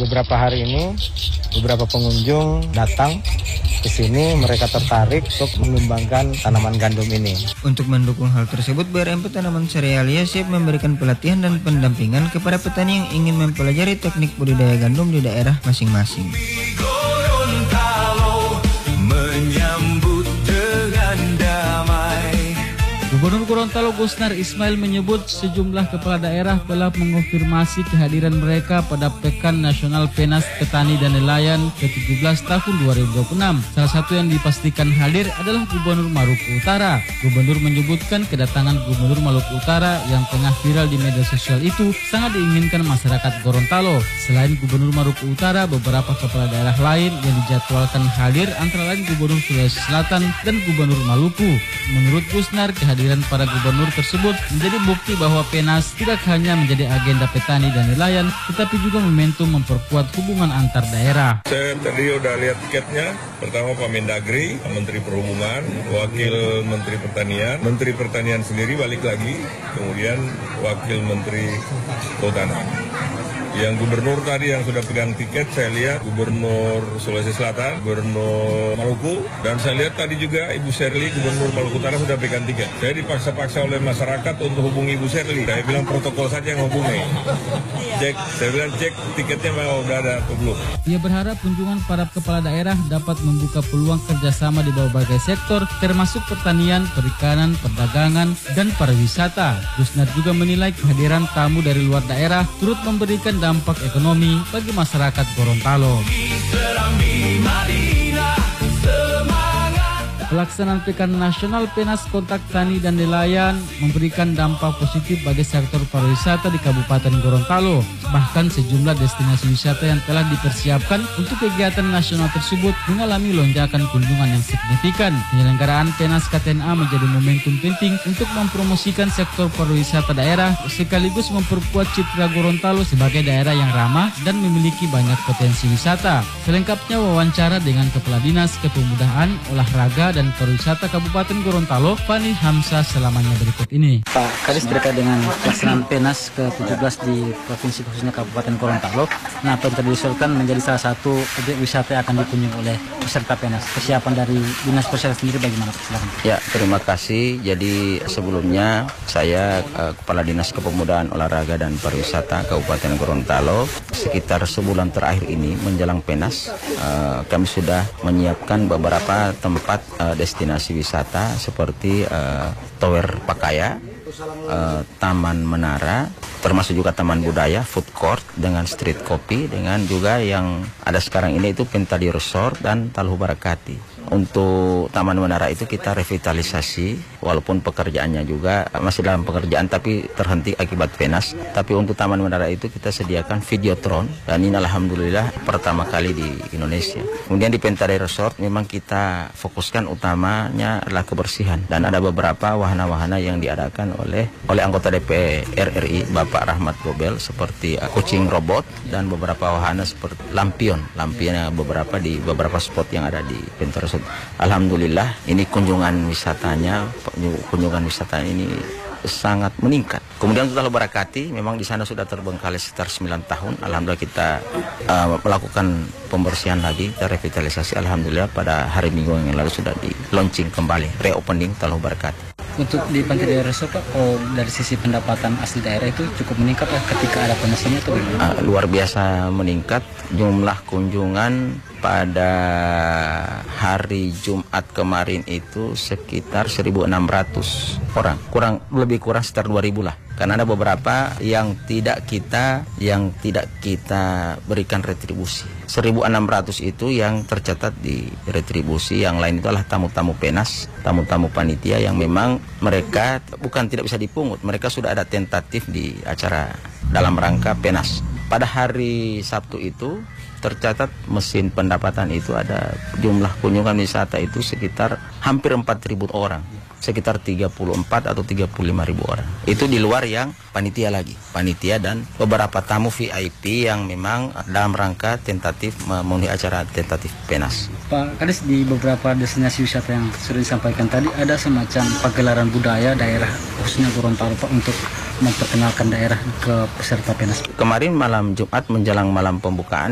beberapa hari ini beberapa pengunjung datang ke sini, mereka tertarik untuk mengembangkan tanaman gandum ini. Untuk mendukung hal tersebut, BRMP Tanaman Serealia siap memberikan pelatihan dan pendampingan kepada petani yang ingin mempelajari teknik budidaya gandum di daerah masing-masing. Gubernur Gorontalo Gusnar Ismail menyebut sejumlah kepala daerah telah mengonfirmasi kehadiran mereka pada Pekan Nasional Penas Petani dan Nelayan ke-17 tahun 2026. Salah satu yang dipastikan hadir adalah Gubernur Maluku Utara. Gubernur menyebutkan kedatangan Gubernur Maluku Utara yang tengah viral di media sosial itu sangat diinginkan masyarakat Gorontalo. Selain Gubernur Maluku Utara, beberapa kepala daerah lain yang dijadwalkan hadir antara lain Gubernur Sulawesi Selatan dan Gubernur Maluku. Menurut Gusnar, kehadiran para gubernur tersebut menjadi bukti bahwa Penas tidak hanya menjadi agenda petani dan nelayan, tetapi juga momentum memperkuat hubungan antar daerah. Saya tadi udah lihat tiketnya. Pertama Pak Mendagri, Menteri Perhubungan, Wakil Menteri Pertanian, Menteri Pertanian sendiri balik lagi, kemudian Wakil Menteri Kehutanan. Yang gubernur tadi yang sudah pegang tiket, saya lihat Gubernur Sulawesi Selatan, Gubernur Maluku, dan saya lihat tadi juga Ibu Sherly, Gubernur Maluku Utara sudah pegang tiket. Saya dipaksa-paksa oleh masyarakat untuk hubungi Ibu Sherly. Saya bilang protokol saja yang hubungi. Saya bilang cek tiketnya mau udah ada atau belum. Ia berharap kunjungan para kepala daerah dapat membuka peluang kerjasama di berbagai sektor, termasuk pertanian, perikanan, perdagangan, dan pariwisata. Gusnar juga menilai kehadiran tamu dari luar daerah turut memberikan dampak ekonomi bagi masyarakat Gorontalo. Pelaksanaan Pekan Nasional Penas Kontak Tani dan Nelayan memberikan dampak positif bagi sektor pariwisata di Kabupaten Gorontalo. Bahkan sejumlah destinasi wisata yang telah dipersiapkan untuk kegiatan nasional tersebut mengalami lonjakan kunjungan yang signifikan. Penyelenggaraan Penas KTNA menjadi momentum penting untuk mempromosikan sektor pariwisata daerah sekaligus memperkuat citra Gorontalo sebagai daerah yang ramah dan memiliki banyak potensi wisata. Selengkapnya wawancara dengan Kepala Dinas Kepemudaan, Olahraga, dan Pariwisata Kabupaten Gorontalo, Fani Hamzah selamanya berikut ini. Pak Kadis, terkait dengan pelaksanaan Penas ke-17 di provinsi khususnya Kabupaten Gorontalo, nah apa yang tadi diusulkan menjadi salah satu objek wisata yang akan dikunjungi oleh peserta Penas. Persiapan dari Dinas Pariwisata sendiri bagaimana? Silakan. Ya, terima kasih. Jadi sebelumnya saya Kepala Dinas Kepemudaan, Olahraga, dan Pariwisata Kabupaten Gorontalo, sekitar sebulan terakhir ini menjelang Penas, kami sudah menyiapkan beberapa tempat destinasi wisata seperti Tower Pakaya, Taman Menara, termasuk juga Taman Budaya, Food Court dengan street kopi, dengan juga yang ada sekarang ini itu Pentadi Resort dan Taluh Barakati. Untuk Taman Menara itu kita revitalisasi, walaupun pekerjaannya juga masih dalam pekerjaan tapi terhenti akibat Penas. Tapi untuk Taman Menara itu kita sediakan videotron, dan ini alhamdulillah pertama kali di Indonesia. Kemudian di Pentadi Resort memang kita fokuskan utamanya adalah kebersihan, dan ada beberapa wahana-wahana yang diadakan oleh anggota DPR RI Bapak Rahmat Gobel, seperti kucing robot dan beberapa wahana seperti lampion beberapa di beberapa spot yang ada di Pentadi Resort. Alhamdulillah ini kunjungan wisatanya ini sangat meningkat. Kemudian untuk Taluh Barakati, memang di sana sudah terbengkalai sekitar 9 tahun. Alhamdulillah kita melakukan pembersihan lagi, kita revitalisasi. Alhamdulillah pada hari Minggu yang lalu sudah di launching kembali, reopening Taluh Barakati. Untuk di Pantai Daerah Resort, Pak, dari sisi pendapatan asli daerah itu cukup meningkat ketika ada Penas ini atau bagaimana? Luar biasa meningkat. Jumlah kunjungan pada hari Jumat kemarin itu sekitar 1.600 orang, lebih kurang sekitar 2.000 lah. Karena ada beberapa yang tidak kita berikan retribusi. 1.600 itu yang tercatat di retribusi, yang lain itu adalah tamu-tamu Penas, tamu-tamu panitia yang memang mereka bukan tidak bisa dipungut, mereka sudah ada tentatif di acara dalam rangka Penas. Pada hari Sabtu itu tercatat mesin pendapatan itu ada jumlah kunjungan wisata itu sekitar hampir 4.000 orang. Sekitar 34 atau 35.000 orang. Itu di luar yang panitia lagi. Panitia dan beberapa tamu VIP yang memang dalam rangka tentatif memenuhi acara tentatif Penas. Pak Kadis, di beberapa destinasi wisata yang sudah disampaikan tadi ada semacam pagelaran budaya daerah khususnya Gorontalo, Pak, untuk memperkenalkan daerah ke peserta Penas. Kemarin malam Jumat menjelang malam pembukaan